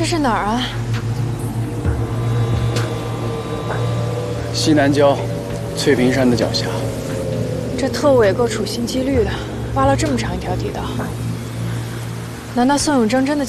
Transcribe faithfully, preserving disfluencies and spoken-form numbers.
这是哪儿啊？ 西南郊翠屏山的脚下。 这特务也够处心积虑的，挖了这么长一条地道。难道宋永征真的